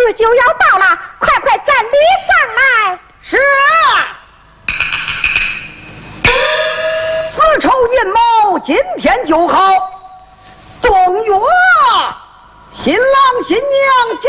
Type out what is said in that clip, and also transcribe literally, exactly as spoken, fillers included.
子就要到了，快快站立上来。 是。子丑寅卯，今天就好。冬月，新郎新娘结